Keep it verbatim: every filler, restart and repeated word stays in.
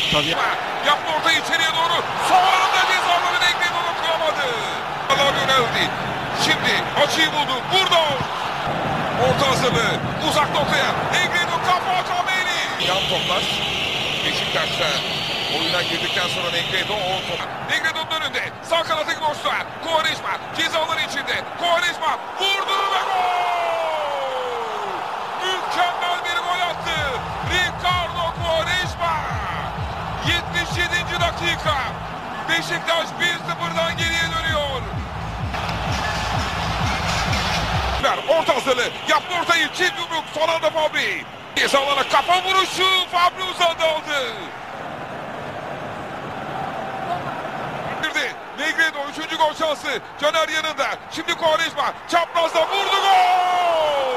Tabii. Yaptı ortayı içeriye doğru. Son anda cezaları Negredo dokunamadı. Yöneldi. Şimdi açıyı buldu. Burada. Orta hazırlığı. Uzak noktaya. Negredo kafa Cameli. Yan toplar. Beşiktaş'ta oyuna girdikten sonra Negredo o top. Negredo'nun önünde. Sağ kanattaki boşluğa. Quaresma cezaları içinde. Quaresma vurdu ve gol! Mükemmel bir gol attı. Ricardo Quaresma. yetmiş yedinci dakika. Beşiktaş bir sıfırdan geriye dönüyor. Orta hazırlığı. Yaptı ortayı. Çift yumruk. Son anda Fabri. Cezalara kafa vuruşu. Fabri uzadı aldı. Negredo üçüncü gol şansı. Caner yanında. Şimdi Quaresma çaprazda vurdu, gol!